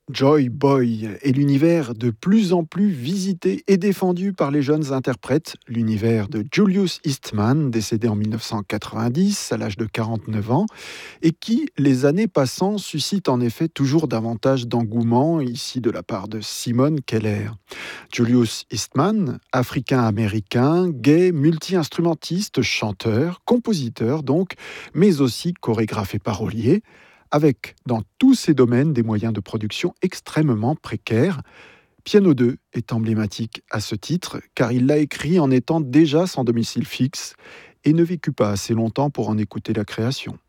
Joy Boy est l'univers de plus en plus visité et défendu par les jeunes interprètes, l'univers de Julius Eastman, décédé en 1990 à l'âge de 49 ans, et qui, les années passant, suscite en effet toujours davantage d'engouement, ici de la part de Simone Keller. Julius Eastman, africain-américain, gay, multi-instrumentiste, chanteur, compositeur donc, mais aussi chorégraphe et parolier, avec dans tous ces domaines des moyens de production extrêmement précaires. Piano 2 est emblématique à ce titre, car il l'a écrit en étant déjà sans domicile fixe et ne vécut pas assez longtemps pour en écouter la création.